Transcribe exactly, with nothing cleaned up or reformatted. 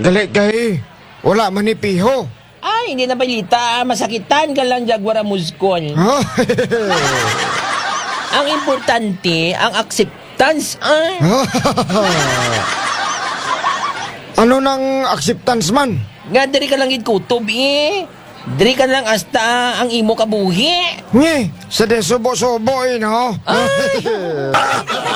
Gali kay, wala man ni piho. Ay, hindi na balita. Masakitan ka lang, Jaguar Muskol. Ang importante, ang acceptance. Ay. Ano nang acceptance man? Nga, dari ka lang ikutob eh. Dari ka lang hasta ang imo kabuhi. Nye, sa desubo-subo eh, no? Ay!